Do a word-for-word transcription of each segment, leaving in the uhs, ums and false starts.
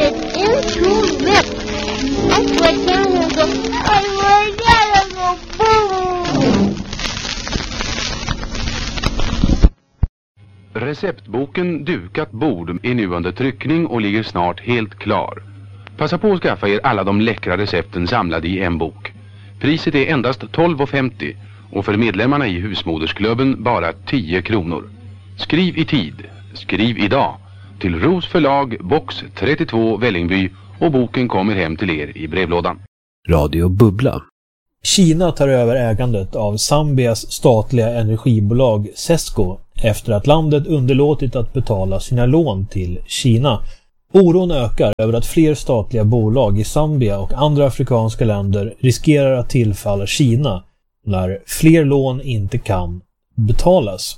with instrument. That's what sounds like. I will get a boom. Receptboken Dukat bord är nu under tryckning och ligger snart helt klar. Passa på att skaffa er alla de läckra recepten samlade i en bok. Priset är endast tolv femtio och för medlemmarna i husmodersklubben bara tio kronor. Skriv i tid, skriv idag till Ros förlag, box trettiotvå Vällingby och boken kommer hem till er i brevlådan. Radio Bubbla. Kina tar över ägandet av Zambias statliga energibolag Sesco efter att landet underlåtit att betala sina lån till Kina. Oron ökar över att fler statliga bolag i Zambia och andra afrikanska länder riskerar att tillfalla Kina när fler lån inte kan betalas.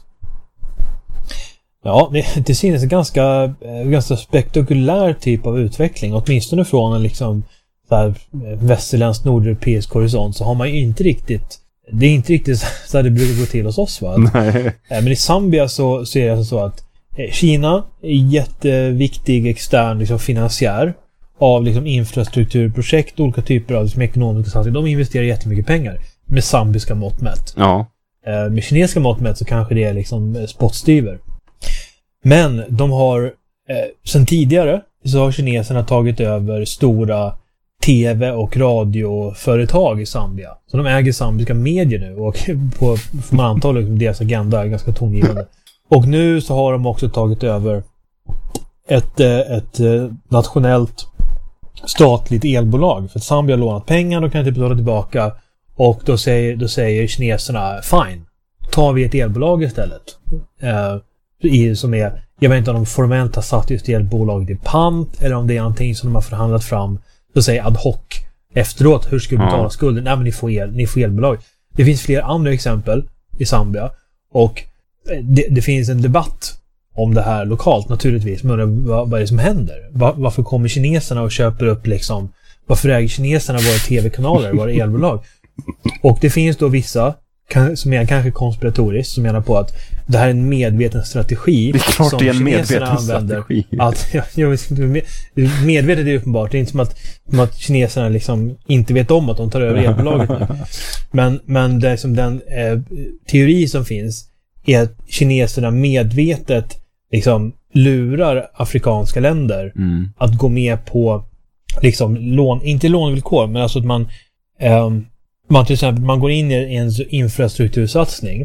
Ja, det, det synes en ganska, ganska spektakulär typ av utveckling. Åtminstone från en liksom så här västerländsk nordeuropeisk horisont så har man ju inte riktigt, det är inte riktigt så här det brukar gå till hos oss, va? Nej. Men i Zambia så, så är det så att Kina är jätteviktig extern liksom, finansiär av liksom, infrastrukturprojekt, olika typer av liksom, ekonomiska satsningar. De investerar jättemycket pengar med zambiska mått mätt. Ja. Med kinesiska mått mätt så kanske det är liksom spottstyver. Men de har eh, sen tidigare så har kineserna tagit över stora tv- och radioföretag i Zambia. Så de äger zambiska medier nu och på, får man anta liksom, deras agenda är ganska tongivande. Och nu så har de också tagit över ett, ett nationellt statligt elbolag. För att Zambia har lånat pengar, de kan inte betala tillbaka. Och då säger, då säger kineserna, fine, tar vi ett elbolag istället. Eh, i, som är, jag vet inte om de formellt har satt just elbolaget i pant eller om det är någonting som de har förhandlat fram. Då säger ad hoc efteråt, hur ska vi betala mm. skulden? Nej, men ni får, el, ni får elbolag. Det finns flera andra exempel i Zambia. Och det, det finns en debatt om det här lokalt naturligtvis. Men vad, vad är det som händer? Var, varför kommer kineserna och köper upp liksom, varför äger kineserna våra tv-kanaler, våra elbolag? Och det finns då vissa kan, som är kanske konspiratoriskt som menar på att det här är en medveten strategi. Det är klart som det är en kineserna medveten använder. Strategi. Att, ja, medvetet är uppenbart. Det är inte som att, som att kineserna liksom inte vet om att de tar över elbolaget nu. Men, men det är som den eh, teori som finns är att kineserna medvetet liksom lurar afrikanska länder mm. att gå med på liksom lån, inte lånvillkor, men alltså att man eh, man till exempel man går in i en infrastruktursatsning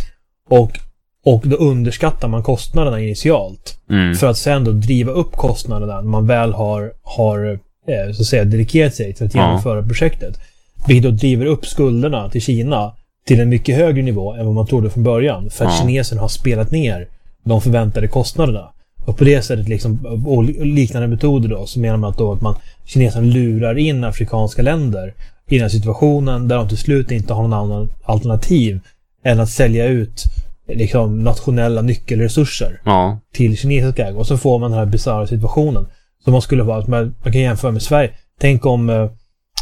och och då underskattar man kostnaderna initialt mm. för att sen då driva upp kostnaderna när man väl har har eh, så att säga dedikerat sig till att genomföra ja. projektet. Vilket då driver upp skulderna till Kina till en mycket högre nivå än vad man trodde från början, för att ja. kineserna har spelat ner de förväntade kostnaderna. Och på det sättet liksom, och liknande metoder då, så menar man att, då att man kineserna lurar in afrikanska länder i den här situationen där de till slut inte har någon annan alternativ än att sälja ut liksom nationella nyckelresurser ja. till kinesiska ägare. Och så får man den här bizarra situationen som man skulle vara, man, man kan jämföra med Sverige. Tänk om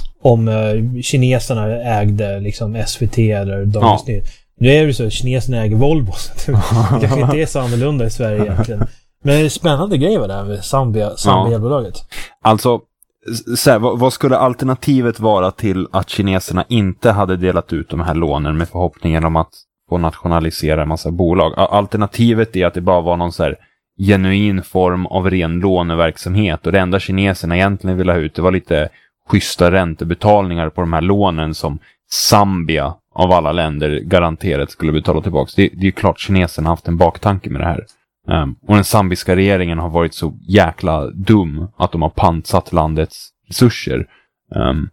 om kineserna ägde liksom S V T eller Dagens ja. Nyheter. Nu är det så att kineserna äger Volvo, så det kanske inte är så annorlunda i Sverige egentligen. Men det är spännande grejer med det här med Zambia, Zambia-bolaget. Ja. Alltså, så här, vad, vad skulle alternativet vara till att kineserna inte hade delat ut de här lånen med förhoppningen om att få nationalisera en massa bolag? Alternativet är att det bara var någon så här genuin form av ren låneverksamhet, och det enda kineserna egentligen ville ha ut, det var lite schyssta räntebetalningar på de här lånen som Zambia av alla länder garanterat skulle betala tillbaka. Det, det är ju klart kineserna har haft en baktanke med det här. Um, och den zambiska regeringen har varit så jäkla dum att de har pantsatt landets resurser. Um,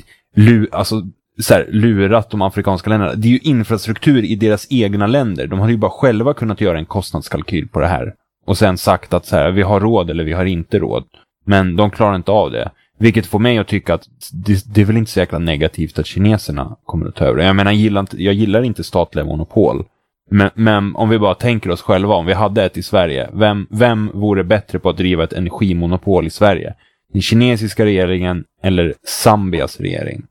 lu, alltså, så här, lurat de afrikanska länderna. Det är ju infrastruktur i deras egna länder. De hade ju bara själva kunnat göra en kostnadskalkyl på det här. Och sen sagt att så här, vi har råd eller vi har inte råd. Men de klarar inte av det. Vilket får mig att tycka att det, det är väl inte så jäkla negativt att kineserna kommer att ta över. Jag menar, jag gillar inte, jag gillar inte statliga monopol. Men, men om vi bara tänker oss själva, om vi hade ett i Sverige, vem, vem vore bättre på att driva ett energimonopol i Sverige? Den kinesiska regeringen eller Zambias regering?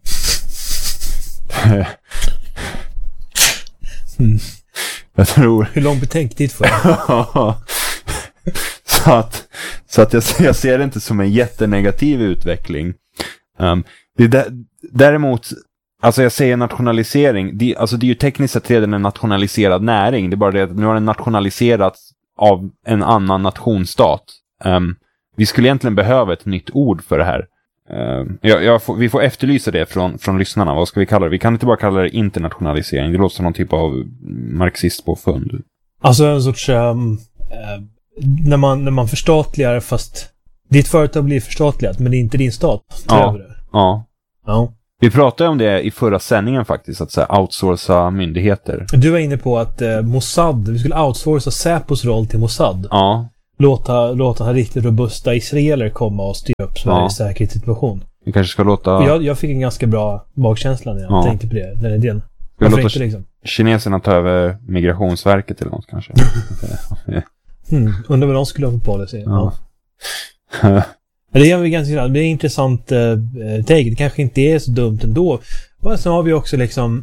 mm. Jag tror... Hur lång betänktid får jag? Så att, så att jag, jag ser det inte som en jättenegativ utveckling. Um, det är där, däremot, alltså jag säger nationalisering, det, alltså det är ju tekniskt sett redan en nationaliserad näring. Det är bara det att nu har den nationaliserats av en annan nationsstat. Um, vi skulle egentligen behöva ett nytt ord för det här. Uh, jag, jag får, vi får efterlysa det från, från lyssnarna. Vad ska vi kalla det? Vi kan inte bara kalla det internationalisering. Det låter som någon typ av marxistpåfund. Alltså en sorts... Um, uh, när, man, när man förstatligar, fast ditt företag blir förstatligat, men det är inte din stat. Ja, det. ja. ja. Vi pratade om det i förra sändningen faktiskt. Att så här, outsourca myndigheter. Du var inne på att uh, Mossad, vi skulle outsourca Säpos roll till Mossad. Ja. Låta, låta här riktigt robusta israeler komma och styra upp Sveriges Ja. säkerhetssituation. Vi kanske ska låta... Jag, jag fick en ganska bra magkänsla när jag Ja. tänkte på det, den idén. Ska Varför låta inte liksom? kineserna ta över Migrationsverket eller något kanske? Hmm, undrar vad de skulle ha för policy. Ja. Ja. Det är ganska det är intressant eh, take. Det kanske inte är så dumt ändå. Och sen har vi också liksom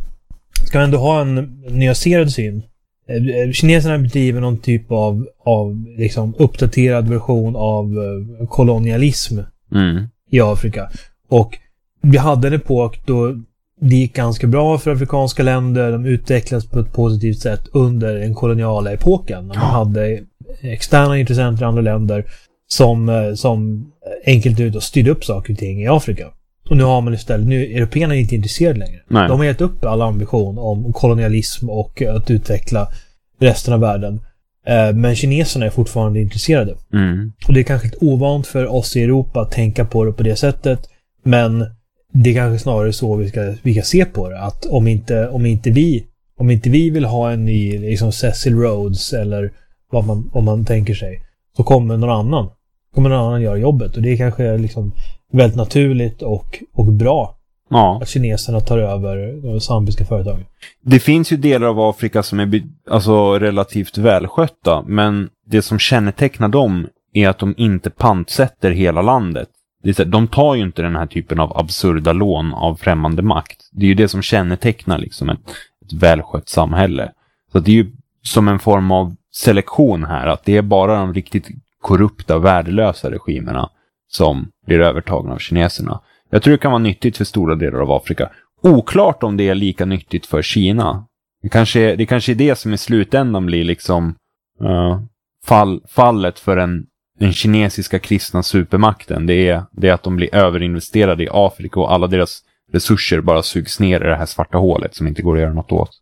ska ändå ha en nyanserad syn. Eh, kineserna bedriver någon typ av, av liksom uppdaterad version av eh, kolonialism Mm. i Afrika. Och vi hade en epok då det gick ganska bra för afrikanska länder. De utvecklades på ett positivt sätt under den koloniala epoken. Man hade externa intressenter i andra länder som, som enkelt ut och styrde upp saker och ting i Afrika. Och nu har man istället, nu är européerna inte intresserade längre. Nej. De har gett upp all ambition om kolonialism och att utveckla resten av världen. Men kineserna är fortfarande intresserade. Mm. Och det är kanske lite ovant för oss i Europa att tänka på det på det sättet. Men det är kanske snarare så vi ska, vi ska se på det. Att om inte, om inte vi om inte vi vill ha en ny liksom Cecil Rhodes eller vad man, om man tänker sig, så kommer någon annan. Kommer någon annan göra jobbet. Och det är kanske liksom väldigt naturligt och, och bra Ja. att kineserna tar över de zambiska företagen. Det finns ju delar av Afrika som är be- alltså relativt välskötta, men det som kännetecknar dem är att de inte pantsätter hela landet. Det är så, de tar ju inte den här typen av absurda lån av främmande makt. Det är ju det som kännetecknar liksom ett, ett välskött samhälle. Så det är ju som en form av selektion här, att det är bara de riktigt korrupta, värdelösa regimerna som blir övertagna av kineserna. Jag tror det kan vara nyttigt för stora delar av Afrika. Oklart om det är lika nyttigt för Kina. Det kanske, det kanske är det som i slutändan blir liksom uh, fall, fallet för en, den kinesiska kristna supermakten. Det är, det är att de blir överinvesterade i Afrika och alla deras resurser bara sugs ner i det här svarta hålet som inte går att göra något åt.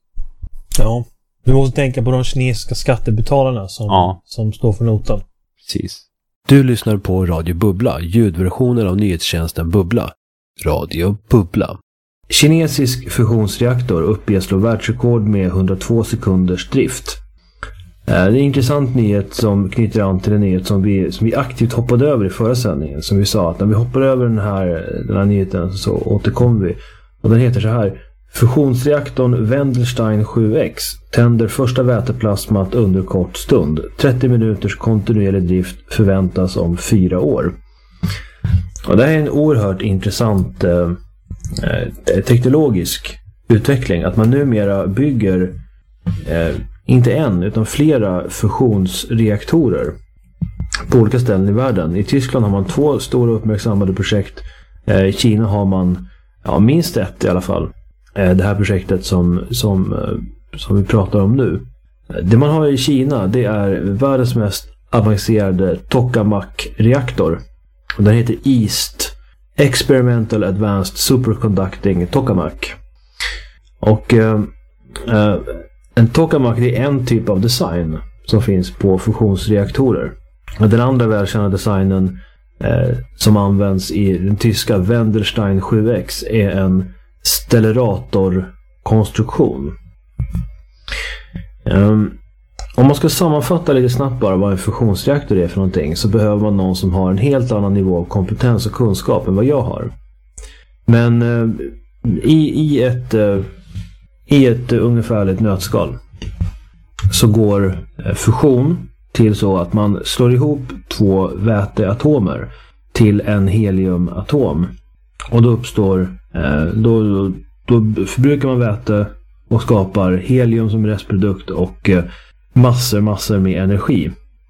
Ja, du måste tänka på de kinesiska skattebetalarna som, Ja. som står för notan. Precis. Du lyssnar på Radio Bubbla, ljudversionen av nyhetstjänsten Bubbla. Radio Bubbla. Kinesisk fusionsreaktor uppges slå världsrekord med hundratvå sekunders drift. Det är en intressant nyhet som knyter an till en nyhet som vi, som vi aktivt hoppade över i förra sändningen. Som vi sa, att när vi hoppar över den här, den här nyheten så återkommer vi. Och den heter så här: fusionsreaktorn Wendelstein sju X tänder första väteplasmat under kort stund. trettio minuters kontinuerlig drift förväntas om fyra år. Och det här är en oerhört intressant eh, eh, teknologisk utveckling. Att man numera bygger eh, inte en utan flera fusionsreaktorer på olika ställen i världen. I Tyskland har man två stora uppmärksammade projekt. Eh, I Kina har man ja, minst ett i alla fall. Eh, det här projektet som, som, eh, som vi pratar om nu. Det man har i Kina, det är världens mest avancerade tokamak-reaktor. Den heter EAST, Experimental Advanced Superconducting Tokamak. Och eh, eh, en tokamak, det är en typ av design som finns på fusionsreaktorer. Och den andra välkända designen eh, som används i den tyska Wendelstein sju X är en stellaratorkonstruktion. Um, om man ska sammanfatta lite snabbt bara vad en fusionsreaktor är för någonting, så behöver man någon som har en helt annan nivå av kompetens och kunskap än vad jag har. Men uh, i, i ett uh, i ett uh, ungefärligt nötskal så går uh, fusion till så att man slår ihop två väteatomer till en heliumatom. Och då uppstår uh, då, då, då förbrukar man väte och skapar helium som restprodukt och uh, massor, massor med energi.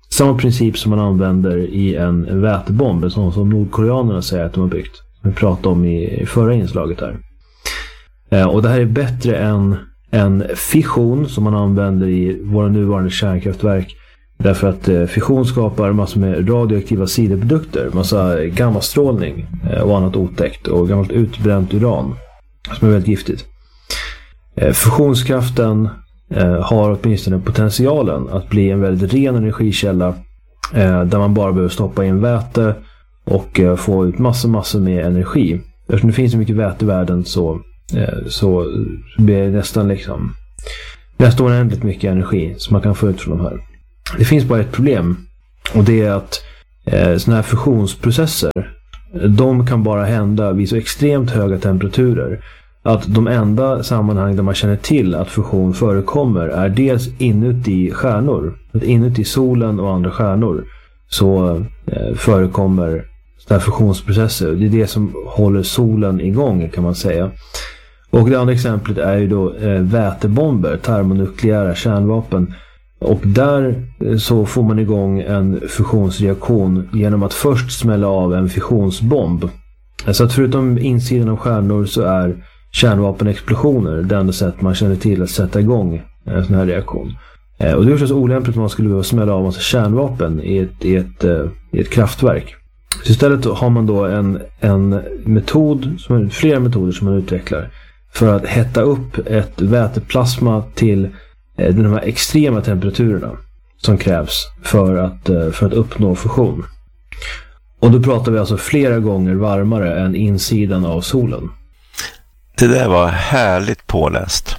Samma princip som man använder i en vätebomb, som, som nordkoreanerna säger att de har byggt. Som vi pratade om i förra inslaget här. Eh, och det här är bättre än en fission som man använder i våra nuvarande kärnkraftverk. Därför att eh, fission skapar massor med radioaktiva sidoprodukter, massa gammastrålning eh, och annat otäckt och gammalt utbränt uran som är väldigt giftigt. Eh, fusionskraften eh, har åtminstone potentialen att bli en väldigt ren energikälla eh, där man bara behöver stoppa in väte och eh, få ut massor, massor med energi. Eftersom det finns så mycket väte i världen så, eh, så blir det nästan liksom nästan oändligt mycket energi som man kan få ut från de här. Det finns bara ett problem, och det är att eh, såna här fusionsprocesser, de kan bara hända vid så extremt höga temperaturer att de enda sammanhang där man känner till att fusion förekommer är dels inuti stjärnor. Att inuti solen och andra stjärnor så eh, förekommer såna här fusionsprocesser. Det är det som håller solen igång, kan man säga. Och det andra exemplet är ju då eh, vätebomber, termonukleära kärnvapen. Och där så får man igång en fusionsreaktion genom att först smälla av en fissionsbomb. Så att förutom insidan av stjärnor så är kärnvapenexplosioner det enda sätt man känner till att sätta igång en sån här reaktion. Och det är förstås olämpligt om man skulle behöva smälla av massa kärnvapen i ett, i ett, i ett kraftverk. Så istället har man då en, en metod, som, flera metoder som man utvecklar för att hetta upp ett väteplasma till de här extrema temperaturerna som krävs för att, för att uppnå fusion. Och då pratar vi alltså flera gånger varmare än insidan av solen. Det där var härligt påläst.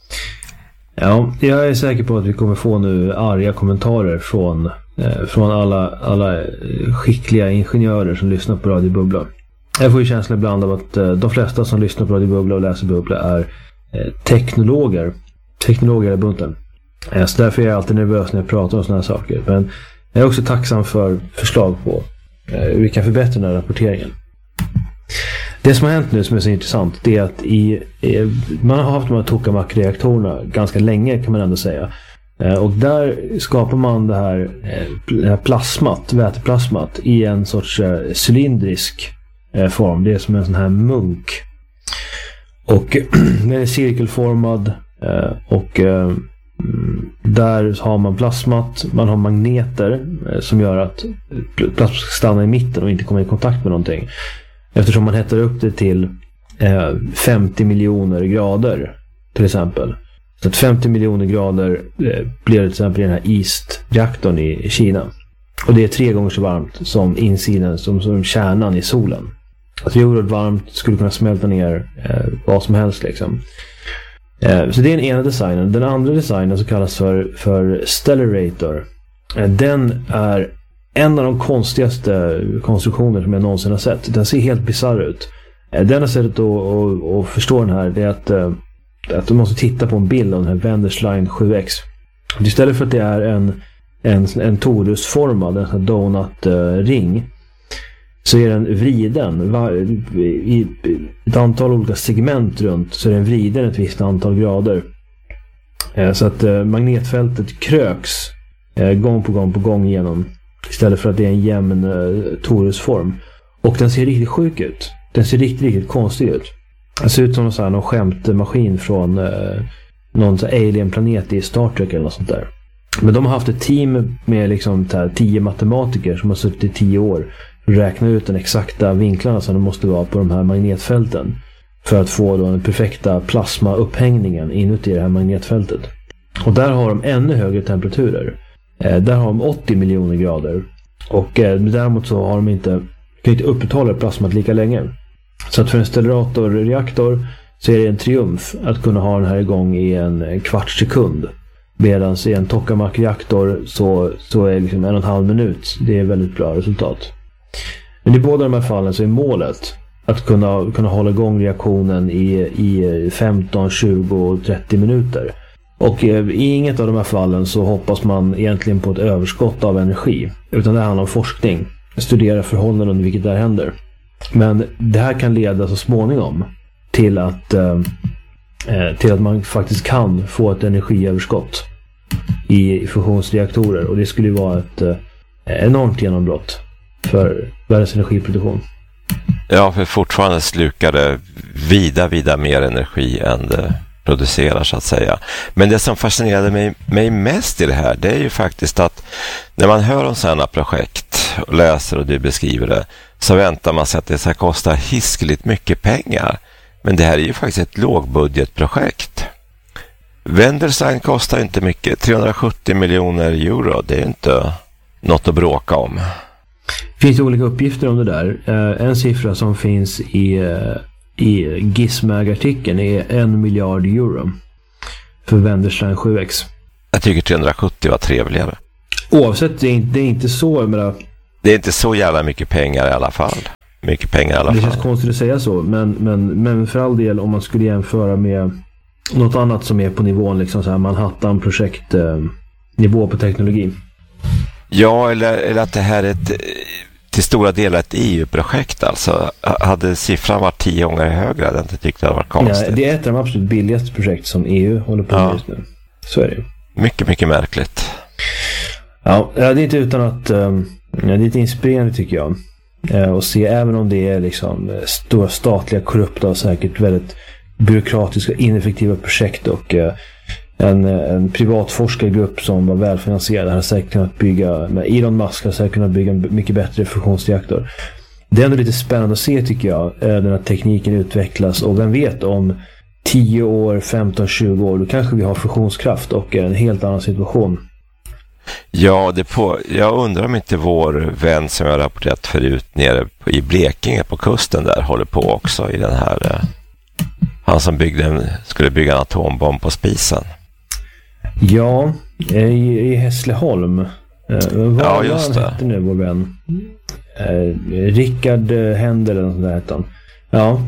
Ja, jag är säker på att vi kommer få nu arga kommentarer från, eh, från alla, alla skickliga ingenjörer som lyssnar på Radio Bubbla. Jag får ju känslan ibland av att eh, de flesta som lyssnar på Radio Bubbla och läser Bubbla är eh, teknologer. Teknologer är bunten. Eh, så därför är jag alltid nervös när jag pratar om sådana här saker. Men jag är också tacksam för förslag på eh, hur vi kan förbättra den här rapporteringen. Det som har hänt nu som är så intressant, det är att i, i, man har haft de här tokamak-reaktorerna ganska länge, kan man ändå säga. Eh, och där skapar man det här, eh, det här plasmat, väteplasmat i en sorts eh, cylindrisk eh, form. Det är som en sån här munk. Och den är cirkelformad eh, och eh, där har man plasmat, man har magneter eh, som gör att plasmat ska stanna i mitten och inte komma i kontakt med någonting. Eftersom man hettar upp det till eh, femtio miljoner grader till exempel. Så att femtio miljoner grader eh, blir det till exempel i den här East-reaktorn i, i Kina. Och det är tre gånger så varmt som insidan, som, som kärnan i solen. Alltså oerhört varmt, skulle kunna smälta ner eh, vad som helst liksom. Eh, så det är den ena designen. Den andra designen som kallas för, för Stellarator. Eh, den är en av de konstigaste konstruktioner som jag någonsin har sett. Den ser helt bizarr ut. Det enda sättet att, att förstå den här är att, att du måste titta på en bild av den här Wendersline sju X. Istället för att det är en, en, en torusformad, en sån donut-ring, så är den vriden. I ett antal olika segment runt så är den vriden ett visst antal grader. Så att magnetfältet kröks gång på gång på gång igenom. Istället för att det är en jämn uh, torusform. Och den ser riktigt sjuk ut. Den ser riktigt, riktigt konstig ut. Den ser ut som någon, så här, någon skämtmaskin från uh, någon så här, alien-planet i Star Trek eller något sånt där. Men de har haft ett team med liksom här, tio matematiker som har suttit i tio år och räknat ut den exakta vinklarna som det måste vara på de här magnetfälten. För att få då den perfekta plasmaupphängningen inuti det här magnetfältet. Och där har de ännu högre temperaturer. Eh, där har de åttio miljoner grader. Och eh, däremot så har de inte, kan inte upprätthålla plasmat lika länge. Så att för en stellaratorreaktor så är det en triumf att kunna ha den här igång i en, en kvart sekund. Medan i en tokamak-reaktor så, så är det liksom en och en halv minut. Det är väldigt bra resultat. Men i båda de här fallen så är målet att kunna, kunna hålla igång reaktionen i, i femton, tjugo, trettio minuter. Och i inget av de här fallen så hoppas man egentligen på ett överskott av energi. Utan det handlar om forskning. Studera förhållanden under vilket det här händer. Men det här kan leda så småningom till att, eh, till att man faktiskt kan få ett energiöverskott. i fusionsreaktorer, och det skulle ju vara ett eh, enormt genombrott för världens energiproduktion. Ja, för fortfarande slukar det vida, vida mer energi än det producerar, så att säga. Men det som fascinerade mig, mig mest i det här, det är ju faktiskt att när man hör om sådana projekt och läser och du beskriver det, så väntar man sig att det ska kosta hiskligt mycket pengar. Men det här är ju faktiskt ett lågbudgetprojekt. Wendelstein kostar inte mycket, trehundrasjuttio miljoner euro, det är inte något att bråka om. Det finns olika uppgifter om det där. Eh, en siffra som finns i, eh, i Gizmag-artikeln är en miljard euro för Wendelstein sju X. Jag tycker trehundrasjuttio var trevligare. Oavsett, det är inte, det är inte så, jag menar, det är inte så jävla mycket pengar i alla fall. Mycket pengar i alla det fall. Det känns konstigt att säga så, men, men, men för all del, om man skulle jämföra med något annat som är på nivån liksom så här Manhattan-projekt eh, nivå på teknologi. Ja, eller, eller att det här är ett, till stora delar ett E U-projekt. Alltså, hade siffran varit tio gånger högre hade jag inte tyckt det hade varit konstigt. Ja, det är ett av de absolut billigaste projekt som E U håller på med, ja, just nu. Så är det. Mycket, mycket märkligt. Ja, det är inte utan att um, ja, det är lite inspirerande tycker jag. Uh, och se, även om det är liksom stora statliga, korrupta och säkert väldigt byråkratiska, ineffektiva projekt, och uh, en, en privat forskargrupp som var välfinansierad har säkert kunnat bygga, med Elon Musk har säkert kunnat bygga en mycket bättre fusionsreaktor. Det är ändå lite spännande att se tycker jag, den här tekniken utvecklas, och vem vet, om tio år, femton, tjugo år då kanske vi har fusionskraft och en helt annan situation. Ja, det på, jag undrar om inte vår vän som jag har rapporterat förut nere på, i Blekinge på kusten där håller på också i den här, eh, han som byggde en, skulle bygga en atombomb på spisen. Ja, i, i Hässleholm. Eh, vad ja, just det. Hette nu vår vän? Eh, Rickard Händel eller något där hette han. Ja.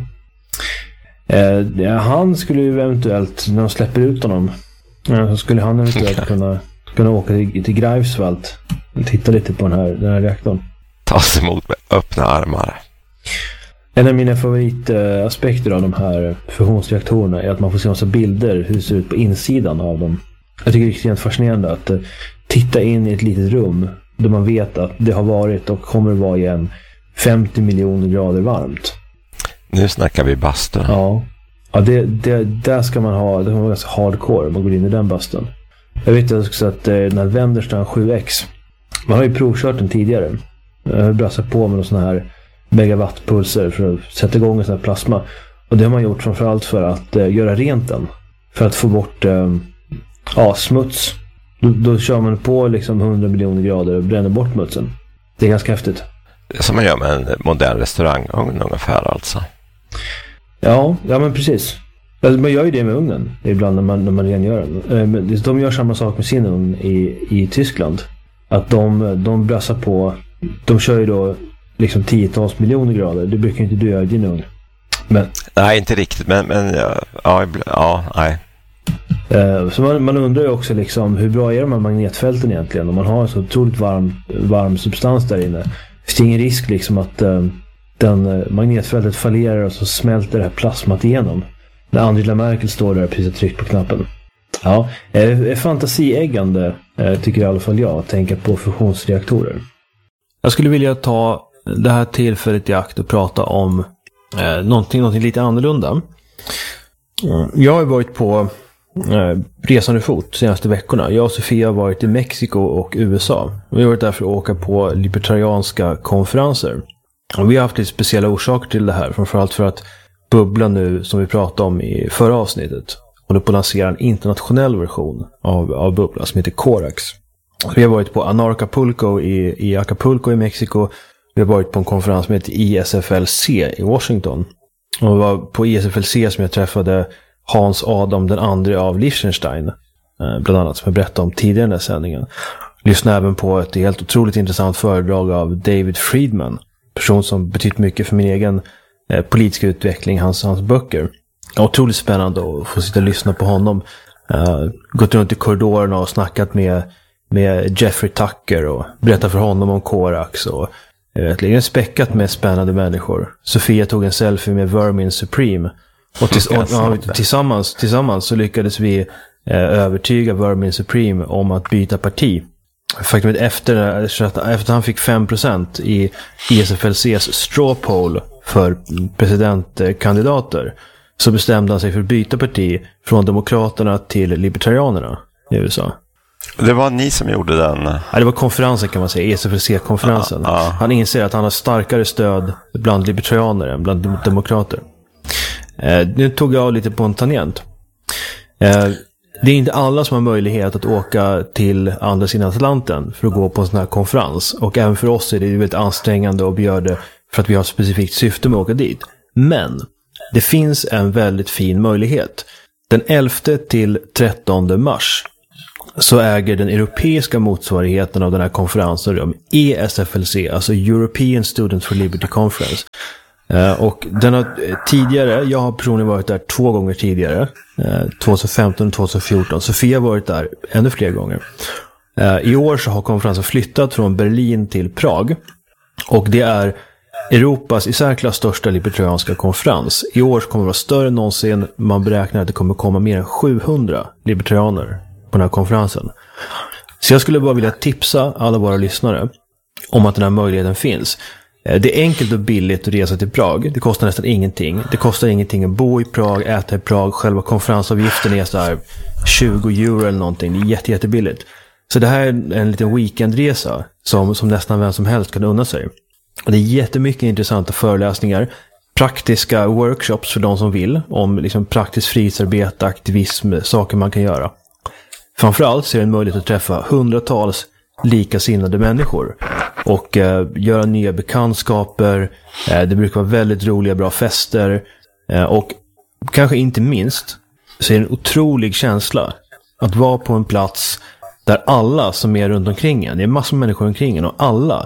Eh, han skulle ju eventuellt, när de släpper ut honom, eh, så skulle han eventuellt kunna kunna åka till, till Greifswald och titta lite på den här, den här reaktorn. Tas emot med öppna armar. En av mina favoritaspekter av de här fusionsreaktorerna är att man får se massa bilder hur det ser ut på insidan av dem. Jag tycker det är extremt fascinerande att uh, titta in i ett litet rum där man vet att det har varit och kommer att vara igen femtio miljoner grader varmt. Nu snackar vi bastu. Ja, ja det, det, där ska man ha, det ska vara ganska hardcore om man går in i den bastun. Jag vet också att den här Wendelstein sju X, man har ju provkört den tidigare. Jag har brassat på med någon sån här megawattpulser för att sätta igång en sån här plasma. Och det har man gjort framförallt för att uh, göra rent den. För att få bort uh, ja, smuts. Då, då kör man på liksom hundra miljoner grader och bränner bort smutsen. Det är ganska häftigt. Som man gör med en modern restaurangugn ungefär alltså. Ja, ja men precis. Man gör ju det med ugnen ibland när man, när man rengör den. De gör samma sak med sin ugn i, i Tyskland. Att de, de brassar på, de kör ju då liksom tiotals miljoner grader. Det brukar inte du göra i din ugn. Men, nej, inte riktigt. Men, men ja, ja, ja, nej. Så man, man undrar ju också liksom, hur bra är de här magnetfälten egentligen? Om man har en så otroligt varm, varm substans där inne. Finns det ingen risk liksom att den magnetfältet fallerar och så smälter det här plasmat igenom? När Angela Merkel står där och precis tryckt på knappen. Ja, är fantasieggande tycker i alla fall jag att tänka på fusionsreaktorer. Jag skulle vilja ta det här tillfället i akt och prata om eh, någonting, någonting lite annorlunda. Jag har varit på eh, resande fot de senaste veckorna. Jag och Sofia har varit i Mexiko och U S A. Vi har varit där för att åka på libertarianska konferenser. Och vi har haft lite speciella orsaker till det här. Framförallt för att Bubbla nu, som vi pratade om i förra avsnittet, håller på att lansera en internationell version av, av Bubbla som heter Corax. Vi har varit på Anarcapulco i, i Acapulco i Mexiko. Vi har varit på en konferens som heter I S F L C i Washington. Och det var på I S F L C som jag träffade Hans Adam den andra av Liechtenstein, bland annat, som jag berättade om tidigare i den här sändningen. Lyssnade även på ett helt otroligt intressant föredrag av David Friedman, person som betytt mycket för min egen eh, politiska utveckling, hans, hans böcker. Otroligt spännande att få sitta och lyssna på honom. Uh, gått runt i korridorerna och snackat med, med Jeffrey Tucker och berättat för honom om Corax. Och jag vet, det är späckat med spännande människor. Sofia tog en selfie med Vermin Supreme. Och, tills, och ja, tillsammans, tillsammans så lyckades vi eh, övertyga Vermin Supreme om att byta parti. Faktum är efter, efter att han fick fem procent i E S F L C:s straw poll för presidentkandidater så bestämde han sig för att byta parti från Demokraterna till Libertarianerna i U S A. Det var ni som gjorde den? Ja, det var konferensen kan man säga, E S F L C-konferensen. Ja, ja. Han inser att han har starkare stöd bland libertarianer än bland demokrater. Eh, nu tog jag lite på en tangent. Eh, det är inte alla som har möjlighet att åka till andra sidan Atlanten för att gå på en sån här konferens. Och även för oss är det ju väldigt ansträngande och vi gör det för att vi har ett specifikt syfte med att åka dit. Men det finns en väldigt fin möjlighet. Den elfte till trettonde mars så äger den europeiska motsvarigheten av den här konferensen rum, E S F L C, alltså European Students for Liberty Conference. Uh, och den har tidigare, jag har personligen varit där två gånger tidigare, uh, tjugohundrafemton och tjugohundrafjorton. Sofia har varit där ännu fler gånger. Uh, I år så har konferensen flyttat från Berlin till Prag. Och det är Europas i särklass största libertarianska konferens. I år kommer det vara större än någonsin. Man beräknar att det kommer komma mer än sjuhundra libertarianer på den här konferensen. Så jag skulle bara vilja tipsa alla våra lyssnare om att den här möjligheten finns. Det är enkelt och billigt att resa till Prag. Det kostar nästan ingenting. Det kostar ingenting att bo i Prag, äta i Prag. Själva konferensavgiften är så här tjugo euro eller någonting. Det är jätte, jättebilligt. Så det här är en liten weekendresa som, som nästan vem som helst kan unna sig. Och det är jättemycket intressanta föreläsningar. Praktiska workshops för de som vill. Om liksom praktiskt frihetsarbete, aktivism, saker man kan göra. Framförallt så är det en möjlighet att träffa hundratals likasinnade människor och eh, göra nya bekantskaper. Eh, det brukar vara väldigt roliga, bra fester eh, och kanske inte minst så är det en otrolig känsla att vara på en plats där alla som är runt omkring en, det är massor av människor omkring en och alla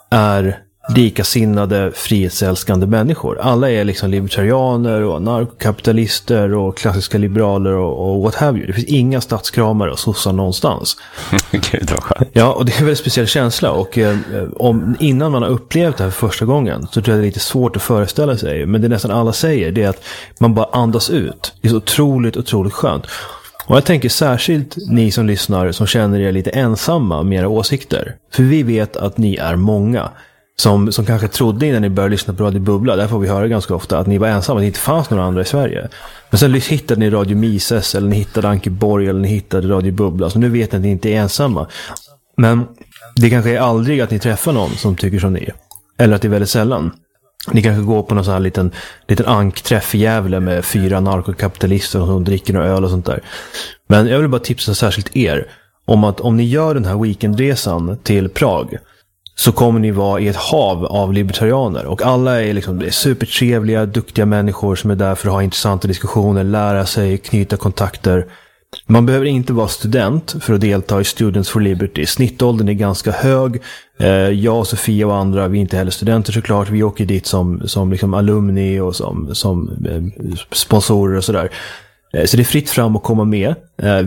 är likasinnade, frihetsälskande människor. Alla är liksom libertarianer och narkokapitalister och klassiska liberaler och, och what have you. Det finns inga statskramare och sossar någonstans. Gud vad skönt. Ja, och det är en väldigt speciell känsla. Och eh, om, innan man har upplevt det här för första gången så tror jag det är lite svårt att föreställa sig. Men det nästan alla säger det är att man bara andas ut. Det är så otroligt, otroligt skönt. Och jag tänker särskilt ni som lyssnar som känner er lite ensamma med era åsikter. För vi vet att ni är många. Som, som kanske trodde innan ni började lyssna på Radio Bubbla. Där får vi höra ganska ofta att ni var ensamma. Att det inte fanns några andra i Sverige. Men sen hittade ni Radio Mises. Eller ni hittade Ankeborg. Eller ni hittade Radio Bubbla. Så nu vet ni att ni inte är ensamma. Men det kanske är aldrig att ni träffar någon som tycker som ni. Eller att det är väldigt sällan. Ni kanske går på någon sån här liten, liten ankträff i Gävle med fyra narkokapitalister som dricker några öl och sånt där. Men jag vill bara tipsa särskilt er om att om ni gör den här weekendresan till Prag så kommer ni vara i ett hav av libertarianer. Och alla är liksom är supertrevliga, duktiga människor som är där för att ha intressanta diskussioner, lära sig, knyta kontakter. Man behöver inte vara student för att delta i Students for Liberty. Snittåldern är ganska hög. Eh, jag och Sofia och andra, vi är inte heller studenter såklart. Vi åker dit som, som liksom alumni och som, som eh, sponsorer och sådär. Så det är fritt fram att komma med.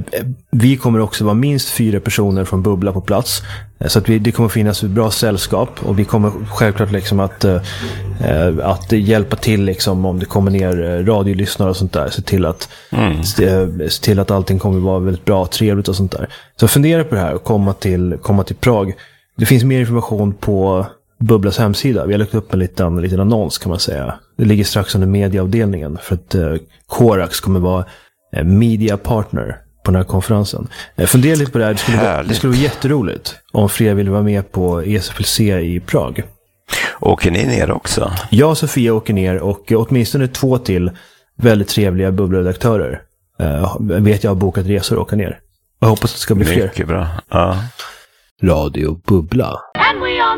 Vi kommer också vara minst fyra personer från Bubbla på plats. Så att vi, det kommer finnas ett bra sällskap. Och vi kommer självklart liksom att, att hjälpa till liksom om det kommer ner radiolyssnare och sånt där. Se till att, mm. se till att allting kommer vara väldigt bra och trevligt och sånt där. Så fundera på det här och komma till, komma till Prag. Det finns mer information på Bubblas hemsida. Vi har lagt upp en liten, en liten annons kan man säga. Det ligger strax under medieavdelningen för att eh, Korax kommer vara eh, media partner på den här konferensen. Eh, fundera lite på det här. Det skulle, vara, det skulle vara jätteroligt om fler vill vara med på E S F L C i Prag. Åker ni ner också? Jag och Sofia åker ner och eh, åtminstone två till väldigt trevliga bubbleredaktörer eh, vet jag har bokat resor och åka ner. Jag hoppas att det ska bli fler. Mycket bra. Ja. Radio Bubbla.